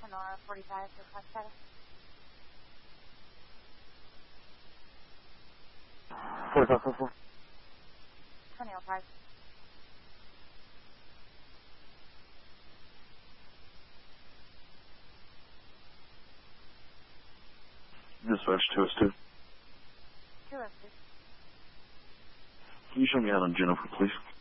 Sonora 45, request status. 4544. 2005. Dispatch 202. 202. Can you show me out on Jennifer, please?